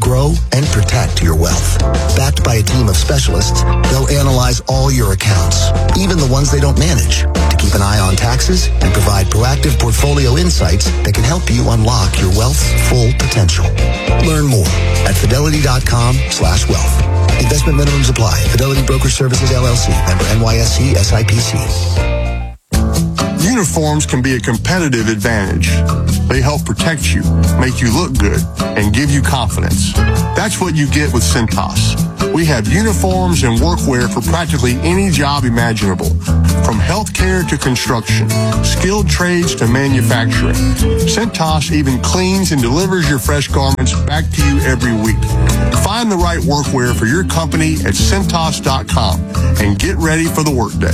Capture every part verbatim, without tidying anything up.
grow and protect your wealth. Backed by a team of specialists, they'll analyze all your accounts, even the ones they don't manage, to keep an eye on taxes and provide proactive portfolio insights that can help you unlock your wealth's full potential. Learn more at fidelity.com slash wealth. Investment minimums apply. Fidelity Broker Services, L L C. Member N Y S C, S I P C. Uniforms can be a competitive advantage. They help protect you, make you look good, and give you confidence. That's what you get with Cintas. We have uniforms and workwear for practically any job imaginable, from healthcare to construction, skilled trades to manufacturing. Cintas even cleans and delivers your fresh garments back to you every week. Find the right workwear for your company at Cintas dot com and get ready for the workday.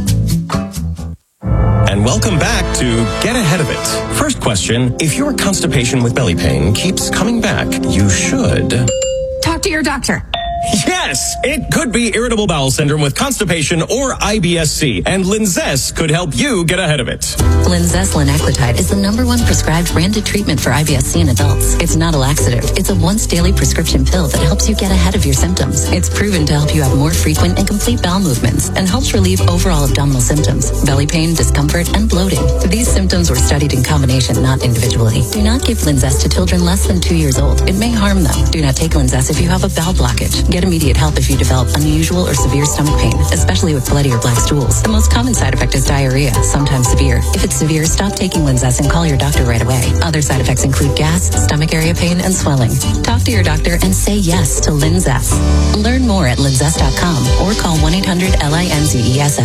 And welcome back to Get Ahead of It. First question, if your constipation with belly pain keeps coming back, you should talk to your doctor. Yes, it could be irritable bowel syndrome with constipation or I B S C, and Linzess could help you get ahead of it. Linzess linaclotide is the number one prescribed branded treatment for I B S C in adults. It's not a laxative. It's a once daily prescription pill that helps you get ahead of your symptoms. It's proven to help you have more frequent and complete bowel movements and helps relieve overall abdominal symptoms, belly pain, discomfort, and bloating. These symptoms were studied in combination, not individually. Do not give Linzess to children less than two years old. It may harm them. Do not take Linzess if you have a bowel blockage. Get immediate help if you develop unusual or severe stomach pain, especially with bloody or black stools. The most common side effect is diarrhea, sometimes severe. If it's severe, stop taking Linzess and call your doctor right away. Other side effects include gas, stomach area pain, and swelling. Talk to your doctor and say yes to Linzess. Learn more at linzess dot com or call one eight hundred L I N Z E S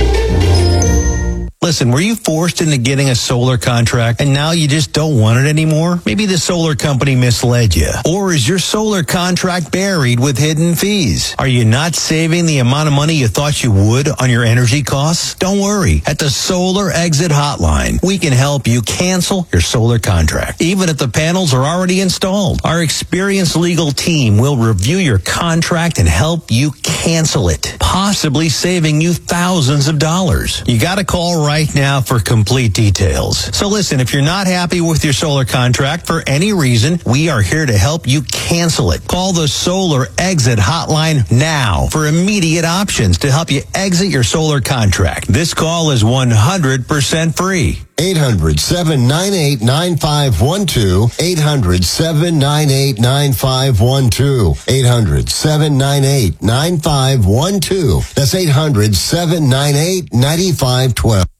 S. Listen, were you forced into getting a solar contract and now you just don't want it anymore? Maybe the solar company misled you. Or is your solar contract buried with hidden fees? Are you not saving the amount of money you thought you would on your energy costs? Don't worry. At the Solar Exit Hotline, we can help you cancel your solar contract, even if the panels are already installed. Our experienced legal team will review your contract and help you cancel it, possibly saving you thousands of dollars. You got to call right right now for complete details. So listen, if you're not happy with your solar contract for any reason, we are here to help you cancel it. Call the Solar Exit Hotline now for immediate options to help you exit your solar contract. This call is one hundred percent free. eight hundred, seven nine eight, nine five one two. eight hundred, seven nine eight, nine five one two. eight hundred, seven nine eight, nine five one two. That's eight hundred, seven nine eight, nine five one two.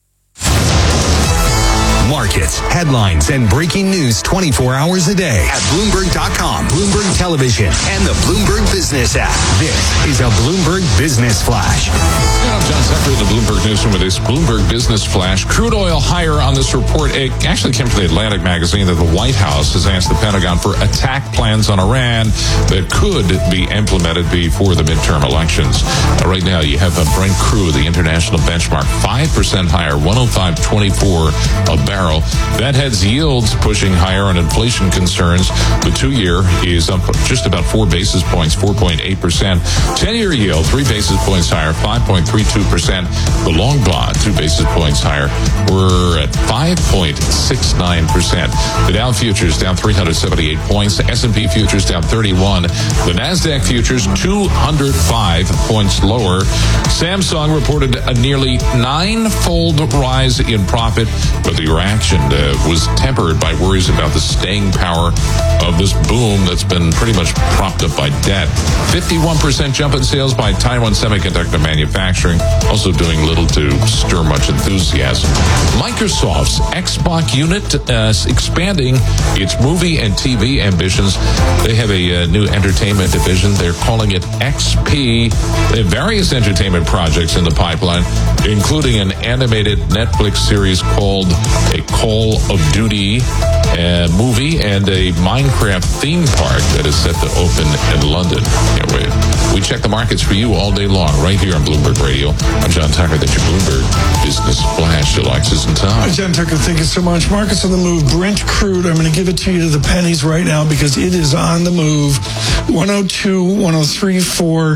Markets, headlines, and breaking news twenty-four hours a day at Bloomberg dot com, Bloomberg Television, and the Bloomberg Business app. This is a Bloomberg Business Flash. Yeah, I'm John Tucker, the Bloomberg Newsroom with this Bloomberg Business Flash. Crude oil higher on this report. It actually came from the Atlantic magazine that the White House has asked the Pentagon for attack plans on Iran that could be implemented before the midterm elections. Uh, right now, you have a Brent crude, the international benchmark, five percent higher, one oh five twenty-four a barrel. That heads yields pushing higher on inflation concerns. The two-year is up just about four basis points, four point eight percent. ten-year yield, three basis points higher, five point three two percent. The long bond, two basis points higher. We're at five point six nine percent. The Dow futures down three hundred seventy-eight points. The S and P futures down thirty-one. The NASDAQ futures two hundred five points lower. Samsung reported a nearly nine-fold rise in profit, but the reaction uh, was tempered by worries about the staying power of this boom that's been pretty much propped up by debt. fifty-one percent jump in sales by Taiwan Semiconductor Manufacturing, also doing little to stir much enthusiasm. Microsoft's Xbox unit uh, expanding its movie and T V ambitions. They have a uh, new entertainment division. They're calling it X P. They have various entertainment projects in the pipeline, including an animated Netflix series called A Call of Duty uh, movie and a Minecraft theme park that is set to open in London. Can't wait. We check the markets for you all day long, right here on Bloomberg Radio. I'm John Tucker. That's your Bloomberg Business Flash. Alexis and Tom. Hi, John Tucker. Thank you so much. Markets on the move. Brent crude. I'm going to give it to you to the pennies right now because it is on the move. one oh two, one oh three, four.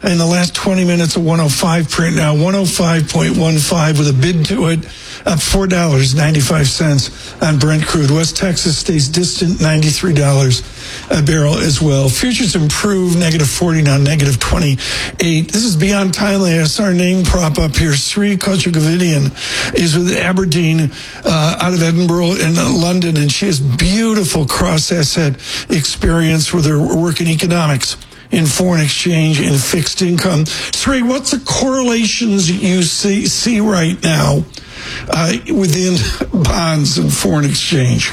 in the last twenty minutes, a one oh five print now, one oh five point one five with a bid to it, up four dollars and ninety-five cents on Brent crude. West Texas stays distant, ninety-three dollars a barrel as well. Futures improve, negative forty now, negative twenty-eight. This is Beyond Thailand. I saw our name prop up here. Sri Kochagovidian is with Aberdeen uh, out of Edinburgh and uh, London, and she has beautiful cross-asset experience with her work in economics, in foreign exchange, in fixed income. Sri, what's the correlations you see, see right now uh, within bonds and foreign exchange?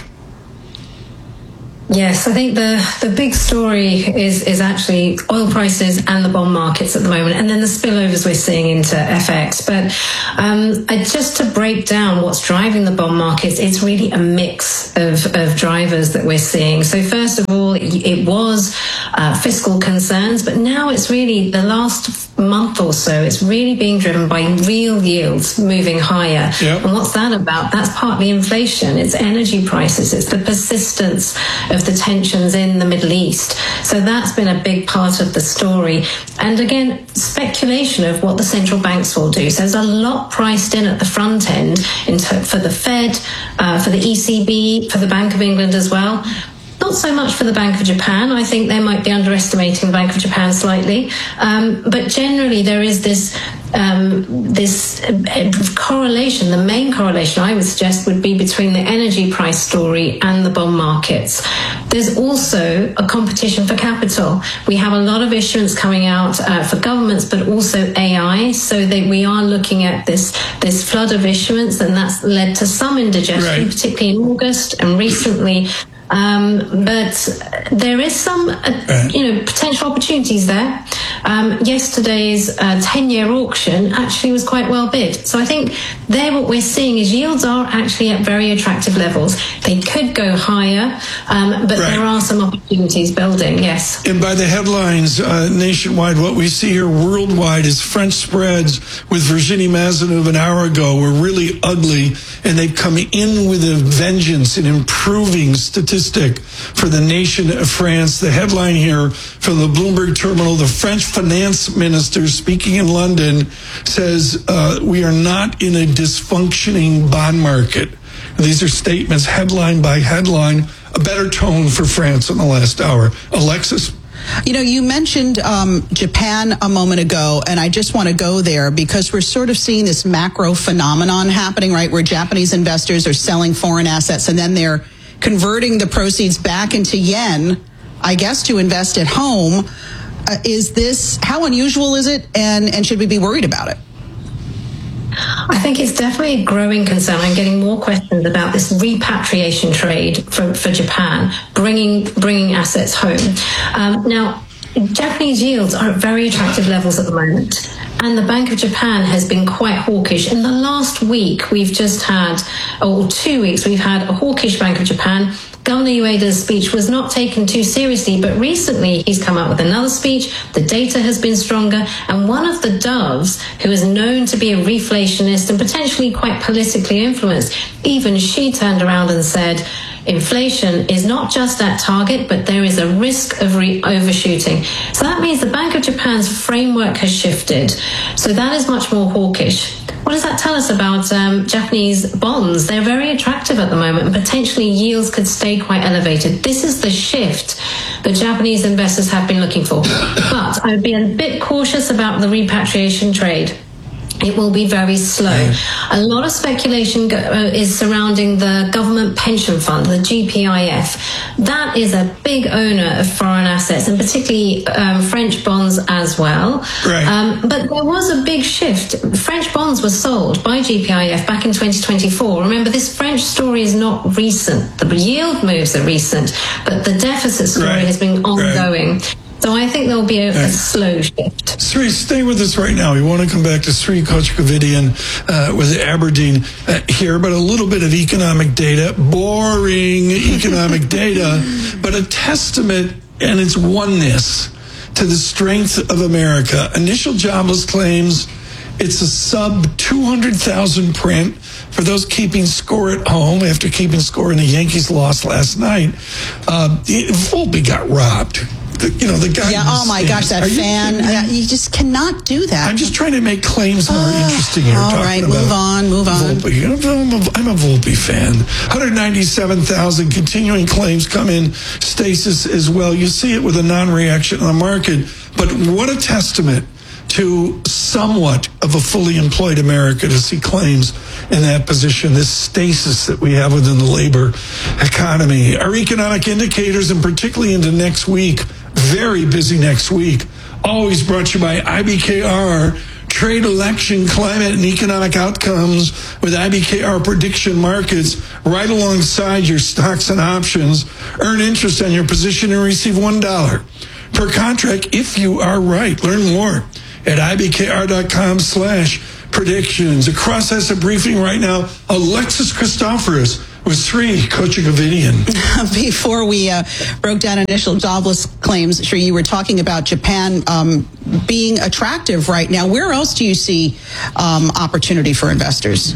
Yes, I think the, the big story is is actually oil prices and the bond markets at the moment, and then the spillovers we're seeing into F X. But um, just to break down what's driving the bond markets, it's really a mix of, of drivers that we're seeing. So first of all, it, it was uh, fiscal concerns, but now it's really the last month or so, it's really being driven by real yields moving higher. Yep. And what's that about? That's partly inflation. It's energy prices. It's the persistence of the tensions in the Middle East. So that's been a big part of the story. And again, speculation of what the central banks will do. So there's a lot priced in at the front end in t- for the Fed, uh, for the E C B, for the Bank of England as well. Not so much for the Bank of Japan. I think they might be underestimating the Bank of Japan slightly. Um, but generally, there is this um, this uh, correlation. The main correlation I would suggest would be between the energy price story and the bond markets. There's also a competition for capital. We have a lot of issuance coming out uh, for governments, but also A I. So that we are looking at this this flood of issuance, and that's led to some indigestion, right, particularly in August and recently. Um, but there is some, uh, you know, potential opportunities there. Um, yesterday's uh, ten-year auction actually was quite well bid. So I think there what we're seeing is yields are actually at very attractive levels. They could go higher, um, but right, there are some opportunities building, yes. And by the headlines uh, nationwide, what we see here worldwide is French spreads with Virginie Mazeneuve an hour ago were really ugly, and they've come in with a vengeance in improving statistics for the nation of France. The headline here from the Bloomberg terminal, the French finance minister speaking in London says, uh, we are not in a dysfunctioning bond market. These are statements headline by headline, a better tone for France in the last hour. Alexis? You know, you mentioned um, Japan a moment ago, and I just want to go there because we're sort of seeing this macro phenomenon happening, right, where Japanese investors are selling foreign assets and then they're converting the proceeds back into yen, I guess, to invest at home. Uh, is this, how unusual is it, and, and should we be worried about it? I think it's definitely a growing concern. I'm getting more questions about this repatriation trade for, for Japan, bringing bringing assets home. Um, now, Japanese yields are at very attractive levels at the moment, and the Bank of Japan has been quite hawkish. In the last week, we've just had, or two weeks, we've had a hawkish Bank of Japan. Governor Ueda's speech was not taken too seriously, but recently he's come out with another speech. The data has been stronger, and one of the doves, who is known to be a reflationist and potentially quite politically influenced, even she turned around and said, inflation is not just at target, but there is a risk of re- overshooting. So that means the Bank of Japan's framework has shifted. So that is much more hawkish. What does that tell us about um, Japanese bonds? They're very attractive at the moment, and potentially yields could stay quite elevated. This is the shift that Japanese investors have been looking for. But I would be a bit cautious about the repatriation trade. It will be very slow. A lot of speculation go, uh, is surrounding the government pension fund, the G P I F. That is a big owner of foreign assets, and particularly um, French bonds as well. Right. Um, but there was a big shift. French bonds were sold by G P I F back in twenty twenty-four. Remember, this French story is not recent. The yield moves are recent, but the deficit story right. has been ongoing. Right. So I think there'll be a, a slow shift. Sri, stay with us right now. We want to come back to Sri Kochagovidian uh, with Aberdeen uh, here, but a little bit of economic data, boring economic data, but a testament and its oneness to the strength of America. Initial jobless claims, it's a sub two hundred thousand print. For those keeping score at home, after keeping score in the Yankees loss last night, uh, Volpe got robbed. the, you know, the guy. Yeah, oh my gosh, that fan. Uh, you just cannot do that. I'm just trying to make claims more uh, interesting here. All right, move on, move on. Volpe. I'm a, I'm a Volpe fan. one hundred ninety-seven thousand continuing claims come in stasis as well. You see it with a non-reaction on the market. But what a testament to somewhat of a fully employed America to see claims in that position, this stasis that we have within the labor economy. Our economic indicators, and particularly into next week, very busy next week, always brought to you by I B K R, trade, election, climate, and economic outcomes with I B K R prediction markets right alongside your stocks and options. Earn interest on your position and receive one dollar per contract if you are right. Learn more at ibkr.com slash predictions. Across asset briefing right now, Alexis Christoforous with three, Coach Gavidian. Before we uh, broke down initial jobless claims, sure, you were talking about Japan um, being attractive right now. Where else do you see um, opportunity for investors?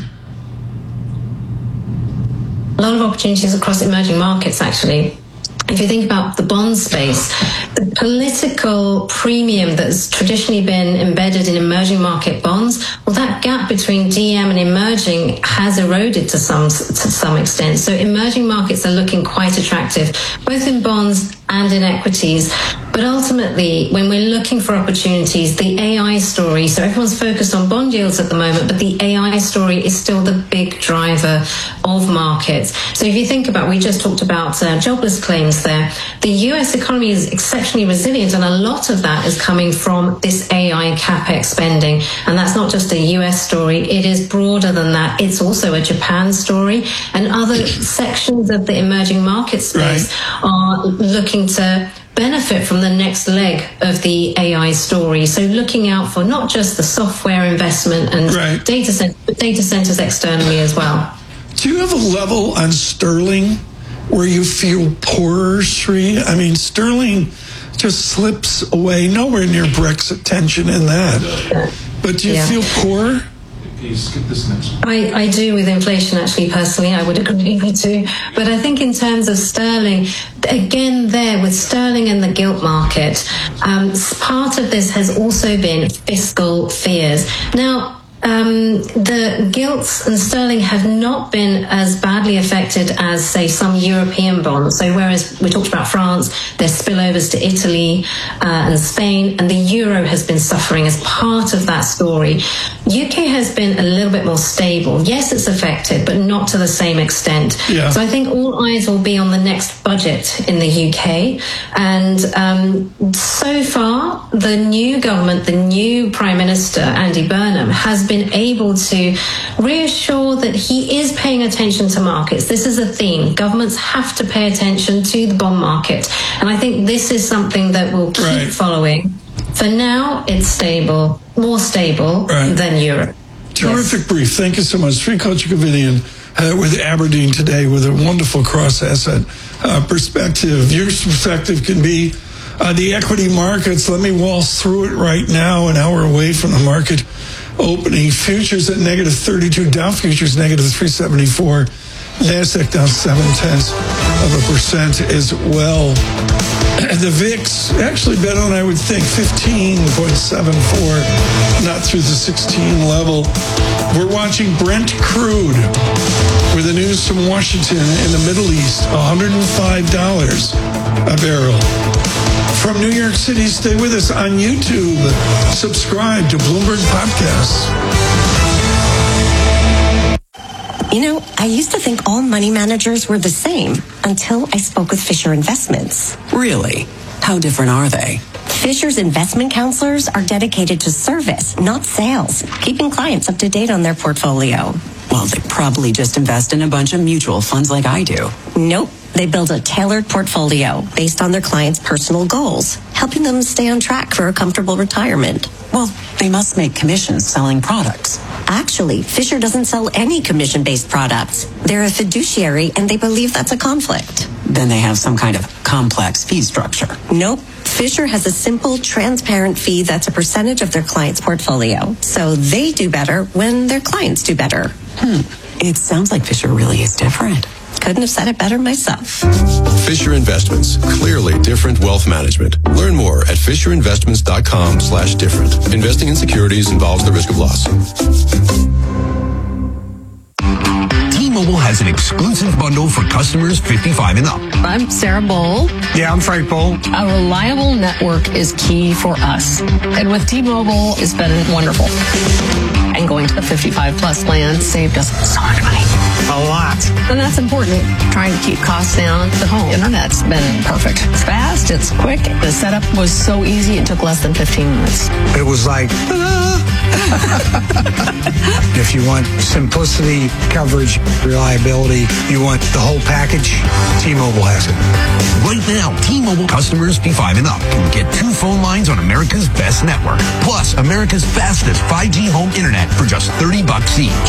A lot of opportunities across emerging markets, actually. If you think about the bond space, the political premium that's traditionally been embedded in emerging market bonds, well, that gap between D M and emerging has eroded to some to some extent. So emerging markets are looking quite attractive, both in bonds and in equities. But ultimately, when we're looking for opportunities, the A I story, so everyone's focused on bond yields at the moment, but the A I story is still the big driver of markets. So if you think about, we just talked about uh, jobless claims there. The U S economy is exceptionally resilient, and a lot of that is coming from this A I capex spending. And that's not just a U S story, it is broader than that. It's also a Japan story, and other sections of the emerging market space right. are looking to benefit from the next leg of the A I story. So looking out for not just the software investment and right. data centers, but data centers externally as well. Do you have a level on sterling where you feel poorer, Sri? I mean, sterling just slips away, nowhere near Brexit tension in that. But do you yeah. feel poor? Skip this next one. I, I do with inflation, actually, personally. I would agree with you. But I think in terms of sterling, again, there with sterling and the gilt market, um, part of this has also been fiscal fears. Now, Um, the gilts and sterling have not been as badly affected as, say, some European bonds. So whereas we talked about France, there's spillovers to Italy uh, and Spain, and the euro has been suffering as part of that story. U K has been a little bit more stable. Yes, it's affected, but not to the same extent. Yeah. So I think all eyes will be on the next budget in the U K. And um, so far, the new government, the new Prime Minister, Andy Burnham, has been been able to reassure that he is paying attention to markets. This is a theme. Governments have to pay attention to the bond market. And I think this is something that we'll keep right. following. For now, it's stable, more stable right. than Europe. Terrific yes. brief. Thank you so much. Sri Kochagavidian uh, with Aberdeen today with a wonderful cross-asset uh, perspective. Your perspective can be uh, the equity markets. Let me waltz through it right now, an hour away from the market opening. Futures at negative thirty-two, Dow futures negative three seventy-four, NASDAQ down seven tenths of a percent as well. The V I X actually better than I would think, fifteen point seven four, not through the sixteen level. We're watching Brent crude with the news from Washington in the Middle East, one hundred five dollars a barrel. From New York City, stay with us on YouTube. Subscribe to Bloomberg Podcasts. You know, I used to think all money managers were the same until I spoke with Fisher Investments. Really? How different are they? Fisher's investment counselors are dedicated to service, not sales, keeping clients up to date on their portfolio. Well, they probably just invest in a bunch of mutual funds like I do. Nope. They build a tailored portfolio based on their clients' personal goals, helping them stay on track for a comfortable retirement. Well, they must make commissions selling products. Actually, Fisher doesn't sell any commission-based products. They're a fiduciary, and they believe that's a conflict. Then they have some kind of complex fee structure. Nope. Fisher has a simple, transparent fee that's a percentage of their client's portfolio. So they do better when their clients do better. Hmm. It sounds like Fisher really is different. Couldn't have said it better myself. Fisher Investments. Clearly different wealth management. Learn more at fisher investments dot com slash different. Investing in securities involves the risk of loss. T-Mobile has an exclusive bundle for customers fifty-five and up. I'm Sarah Bowl. Yeah, I'm Frank Bowl. A reliable network is key for us. And with T-Mobile, it's been wonderful. And going to the fifty-five plus plan saved us so much money. A lot. And that's important. Trying to keep costs down. The home internet's been perfect. It's fast. It's quick. The setup was so easy. It took less than fifteen minutes. It was like, if you want simplicity, coverage, reliability, you want the whole package, T-Mobile has it. Right now, T-Mobile customers fifty-five and up can get two phone lines on America's best network, plus America's fastest five G home internet for just thirty bucks each.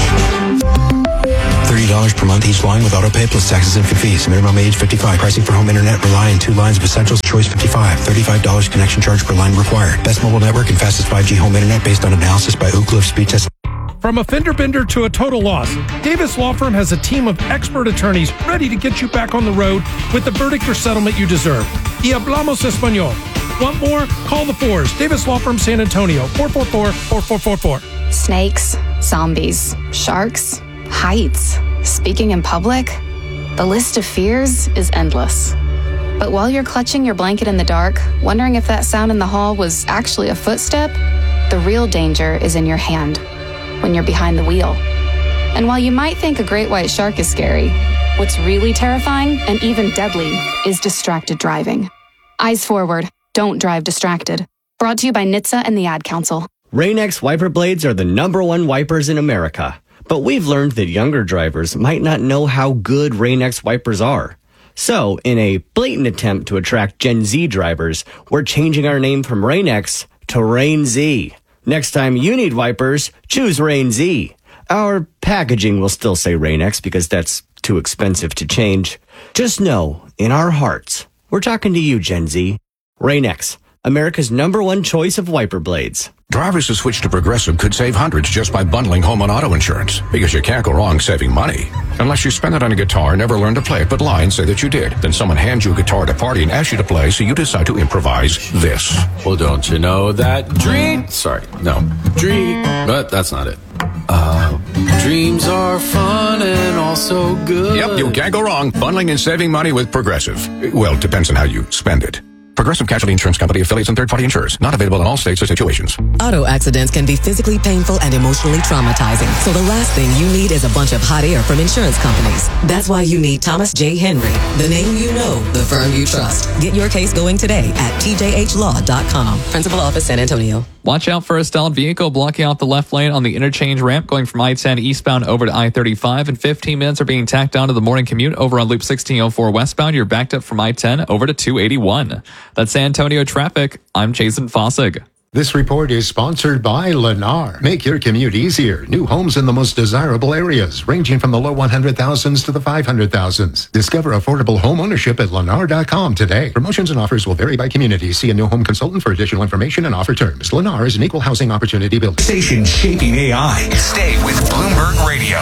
thirty dollars per month each line with autopay plus taxes and fees. Minimum age fifty-five. Pricing for home internet rely on two lines of essentials. Choice fifty-five. thirty-five dollars connection charge per line required. Best mobile network and fastest five G home internet based on analysis by Ookla Speed Test. From a fender bender to a total loss, Davis Law Firm has a team of expert attorneys ready to get you back on the road with the verdict or settlement you deserve. Y hablamos español. Want more? Call the fours. Davis Law Firm San Antonio. four four four, four four four four. Snakes, zombies, sharks, heights, speaking in public. The list of fears is endless. But while you're clutching your blanket in the dark, wondering if that sound in the hall was actually a footstep, the real danger is in your hand, when you're behind the wheel. And while you might think a great white shark is scary, what's really terrifying and even deadly is distracted driving. Eyes forward, don't drive distracted. Brought to you by N H T S A and the Ad Council. Rain-X wiper blades are the number one wipers in America. But we've learned that younger drivers might not know how good Rain-X wipers are. So, in a blatant attempt to attract Gen Z drivers, we're changing our name from Rain-X to Rain-Z. Next time you need wipers, choose Rain-Z. Our packaging will still say Rain-X because that's too expensive to change. Just know, in our hearts, we're talking to you, Gen Z. Rain-X, America's number one choice of wiper blades. Drivers who switch to Progressive could save hundreds just by bundling home and auto insurance, because you can't go wrong saving money. Unless you spend it on a guitar and never learn to play it, but lie and say that you did. Then someone hands you a guitar at a party and asks you to play, so you decide to improvise this. Well, don't you know that dream... Sorry, no. Dream... But that's not it. Uh, dreams are fun and also good. Yep, you can't go wrong bundling and saving money with Progressive. Well, it depends on how you spend it. Progressive Casualty Insurance Company, affiliates, and third-party insurers. Not available in all states or situations. Auto accidents can be physically painful and emotionally traumatizing. So the last thing you need is a bunch of hot air from insurance companies. That's why you need Thomas J. Henry, the name you know, the firm you trust. Get your case going today at T J H law dot com. Principal Office, San Antonio. Watch out for a stalled vehicle blocking out the left lane on the interchange ramp going from I ten eastbound over to I thirty-five, and fifteen minutes are being tacked on to the morning commute over on Loop sixteen oh four westbound. You're backed up from I ten over to two eighty-one. That's San Antonio traffic. I'm Jason Fossig. This report is sponsored by Lennar. Make your commute easier. New homes in the most desirable areas, ranging from the low one hundred thousands to the five hundred thousands. Discover affordable home ownership at lennar dot com today. Promotions and offers will vary by community. See a new home consultant for additional information and offer terms. Lennar is an equal housing opportunity builder. Station shaping A I. Stay with Bloomberg Radio.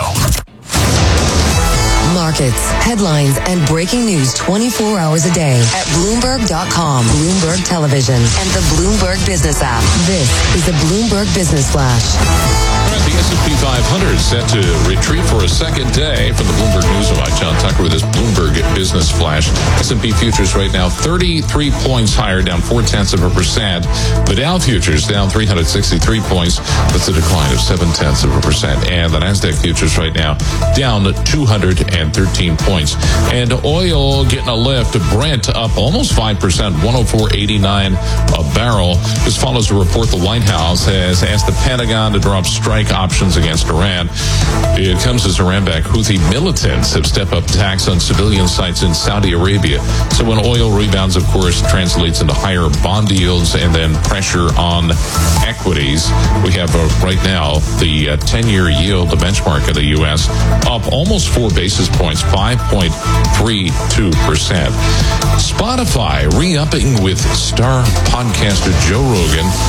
Markets, headlines, and breaking news twenty-four hours a day at Bloomberg dot com, Bloomberg Television, and the Bloomberg Business app. This is the Bloomberg Business Flash. The S and P five hundred set to retreat for a second day from the Bloomberg Newswire. John Tucker with his Bloomberg Business Flash. S and P futures right now thirty-three points higher, down four-tenths of a percent. The Dow futures down three hundred sixty-three points. That's a decline of seven-tenths of a percent. And the NASDAQ futures right now down two hundred thirteen points. And oil getting a lift. Brent up almost five percent, one oh four eighty-nine a barrel. This follows a report the White House has asked the Pentagon to drop strike options against Iran. It comes as Iran-backed Houthi militants have stepped up attacks on civilian sites in Saudi Arabia. So when oil rebounds, of course, translates into higher bond yields and then pressure on equities. We have uh, right now the uh, ten-year yield, the benchmark of the U S, up almost four basis points, five point three two percent. Spotify re-upping with star podcaster Joe Rogan.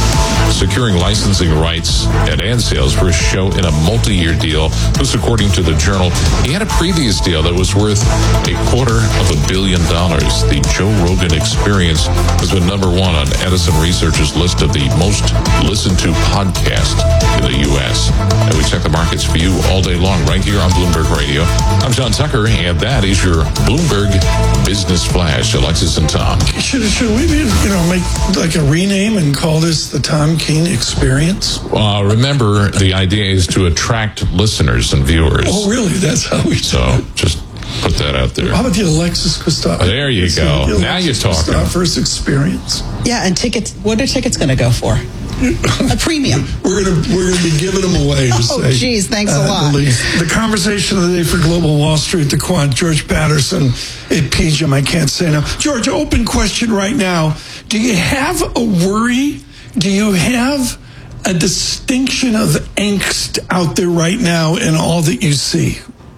securing licensing rights and ad sales for his show in a multi-year deal. This, according to the Journal, he had a previous deal that was worth a quarter of a billion dollars. The Joe Rogan Experience has been number one on Edison Research's list of the most listened to podcast in the U S. And we check the markets for you all day long right here on Bloomberg Radio. I'm John Tucker, and that is your Bloomberg Business Flash. Alexis and Tom. Should, should we be, you know, make like a rename and call this the Tom Keene Experience? Uh, remember, the idea is to attract listeners and viewers. Oh, really? That's how we do So it. just put that out there. How about the Alexis Christopoulos? There you Let's go. see, the Now you're Alexis talking. Christopoulos Experience. Yeah, and tickets. What are tickets going to go for? A premium. We're gonna we're gonna be giving them away. To Oh, say, geez, thanks a uh, lot. The, least. the conversation of the day for Global Wall Street, the quant, George Patterson at P G I M. I can't say now. George, open question right now. Do you have a worry? Do you have a distinction of angst out there right now in all that you see?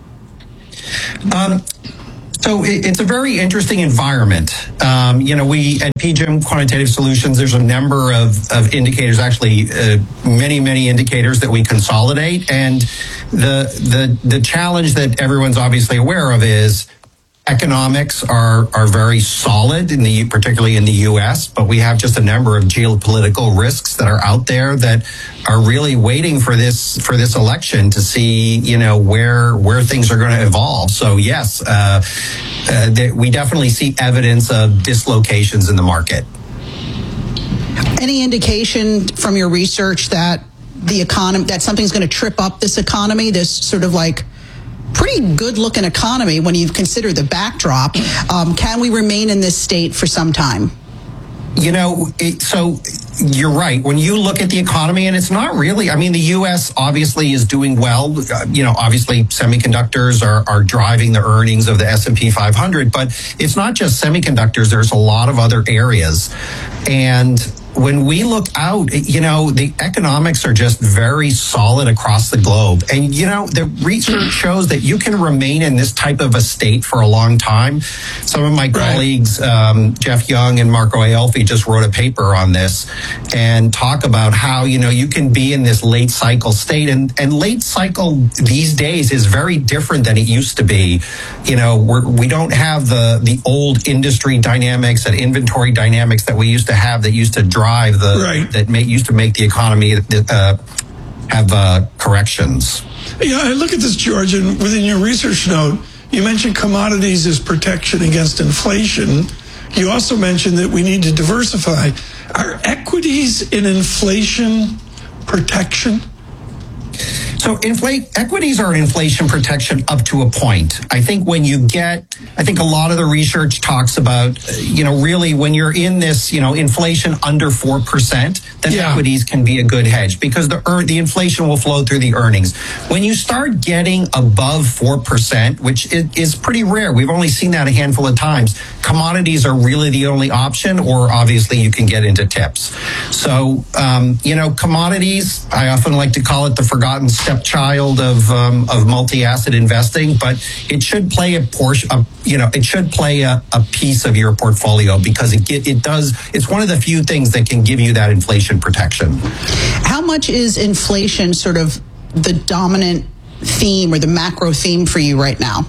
Um, so it, it's a very interesting environment. Um, you know, we at P G I M Quantitative Solutions, there's a number of, of indicators, actually uh, many, many indicators that we consolidate. And the, the, the challenge that everyone's obviously aware of is economics are, are very solid, in the, particularly in the U S, but we have just a number of geopolitical risks that are out there that are really waiting for this for this election to see, you know, where where things are going to evolve. So yes, uh, uh, th- we definitely see evidence of dislocations in the market. Any indication from your research that the economy, that something's going to trip up this economy, this sort of like pretty good looking economy when you consider the backdrop? Um, can we remain in this state for some time? You know, it, so you're right. When you look at the economy, and it's not really, I mean, the U S obviously is doing well. Uh, you know, obviously semiconductors are, are driving the earnings of the S and P five hundred, but it's not just semiconductors. There's a lot of other areas. And when we look out, you know, the economics are just very solid across the globe. And, you know, the research shows that you can remain in this type of a state for a long time. Some of my colleagues, um, Jeff Young and Marco Aelfi, just wrote a paper on this and talk about how, you know, you can be in this late cycle state. And, and late cycle these days is very different than it used to be. You know, we're, we don't have the, the old industry dynamics and inventory dynamics that we used to have that used to drive the right. that make, used to make the economy uh, have uh, corrections. Yeah, I look at this, George, and within your research note, you mentioned commodities as protection against inflation. You also mentioned that we need to diversify. Are equities in inflation protection? So inflate equities are an inflation protection up to a point. I think when you get, I think a lot of the research talks about, you know, really when you're in this, you know, inflation under four percent, then yeah. equities can be a good hedge because the earn, the inflation will flow through the earnings. When you start getting above four percent, which is, is pretty rare, we've only seen that a handful of times, commodities are really the only option, or obviously you can get into tips. So, um, you know, commodities, I often like to call it the forgotten stepchild of um, of multi-asset investing, but it should play a portion, a, you know, it should play a, a piece of your portfolio because it get, it does. It's one of the few things that can give you that inflation protection. How much is inflation sort of the dominant theme or the macro theme for you right now?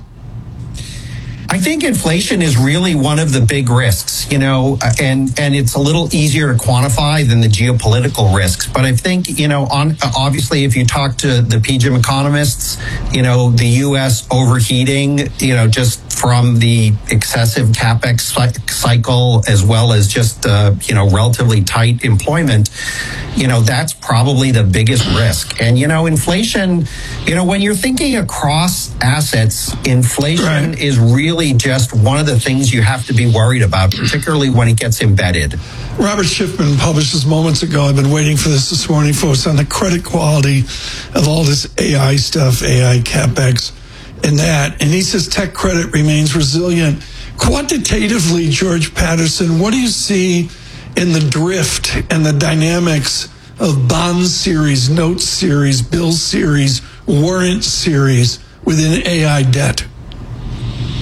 I think inflation is really one of the big risks, you know, and, and it's a little easier to quantify than the geopolitical risks. But I think, you know, on obviously, if you talk to the P G I M economists, you know, the U S overheating, you know, just from the excessive capex cycle, as well as just, uh, you know, relatively tight employment, you know, that's probably the biggest risk. And, you know, inflation, you know, when you're thinking across assets, inflation right. is really just one of the things you have to be worried about, particularly when it gets embedded. Robert Schiffman published this moments ago. I've been waiting for this this morning, folks, on the credit quality of all this A I stuff, A I capex and that. And he says tech credit remains resilient. Quantitatively, George Patterson, what do you see in the drift and the dynamics of bond series, note series, bill series, warrant series within A I debt?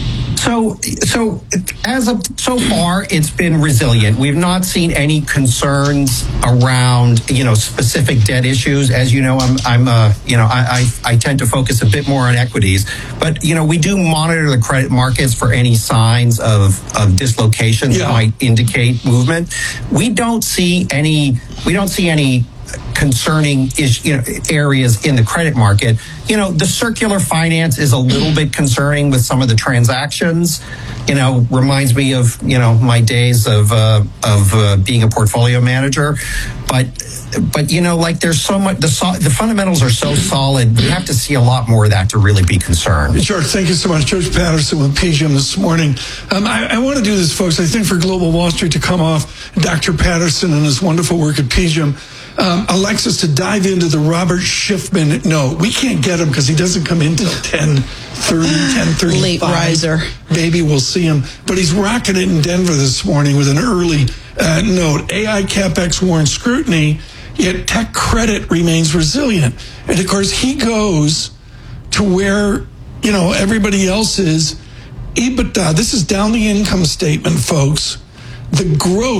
So, so as of so far, it's been resilient. We've not seen any concerns around, you know, specific debt issues. As you know, I'm, I'm, uh, you know, I, I, I tend to focus a bit more on equities, but you know, we do monitor the credit markets for any signs of of dislocations Yeah. that might indicate movement. We don't see any. We don't see any concerning is, you know, areas in the credit market. You know, the circular finance is a little bit concerning with some of the transactions. You know, reminds me of, you know, my days of uh, of uh, being a portfolio manager. But but you know, like there's so much, the so, the fundamentals are so solid. You have to see a lot more of that to really be concerned. Sure. Thank you so much, George Patterson with P G M this morning. Um, I, I want to do this, folks. I think for Global Wall Street to come off Doctor Patterson and his wonderful work at P G M. Um, Alexis, to dive into the Robert Schiffman. No, we can't get him because he doesn't come in till ten thirty, ten thirty-five. Late riser. Maybe we'll see him. But he's rocking it in Denver this morning with an early uh, note. A I CapEx warrants scrutiny, yet tech credit remains resilient. And of course, he goes to where, you know, everybody else is. EBITDA, this is down the income statement, folks. The growth